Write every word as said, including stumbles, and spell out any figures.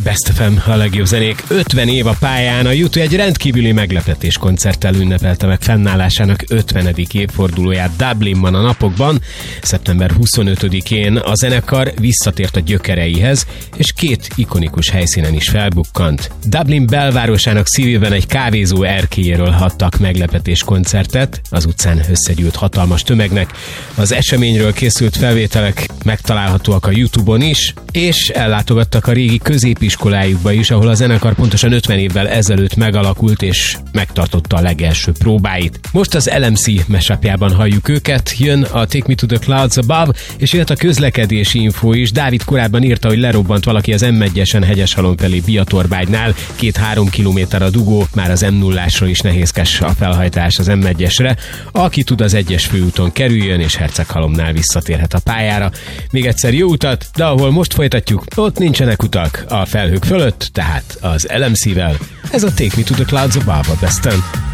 Best ef em, a legjobb zenék ötven év a pályán. A YouTube egy rendkívüli meglepetés koncerttel ünnepelte meg fennállásának ötvenedik évfordulóját Dublinban a napokban. szeptember huszonötödikén a zenekar visszatért a gyökereihez, és két ikonikus helyszínen is felbukkant. Dublin belvárosának szívében egy kávézó erkélyéről adtak meglepetés koncertet, az utcán összegyűlt hatalmas tömegnek. Az eseményről készült felvételek megtalálhatóak a YouTube-on is, és ellátogattak a régi középiskolájukba is, ahol a zenekar pontosan ötven évvel ezelőtt megalakult és megtartotta a legelső próbáit. Most az el em cé mashup-jában halljuk őket, jön a Take Me to the Clouds Above, és jött a közlekedési info is. Dávid korábban írta, hogy lerobbant valaki az em egyesen Hegyeshalom felé Biatorbágynál, két-három kilométer a dugó, már az em nullásról is nehézkes a felhajtás az em egyesre. Aki tud, az egyes főúton kerüljön, és Herceghalomnál visszatérhet a pályára. Még egyszer jó utat, de ahol most folytatjuk, ott nincsenek utak a felhők fölött, tehát az el em cé-vel. Ez a Take Me to the Clouds Above a Besten.